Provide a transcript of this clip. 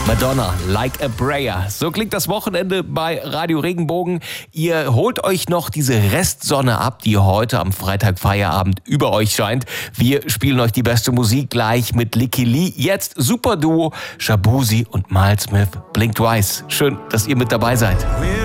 Madonna, Like a Prayer. So klingt das Wochenende bei Radio Regenbogen. Ihr holt euch noch diese Restsonne ab, die heute am Freitagfeierabend über euch scheint. Wir spielen euch die beste Musik gleich mit Lykke Li. Jetzt Superduo, Shaboozey und Miles Smith, Blink Twice. Schön, dass ihr mit dabei seid.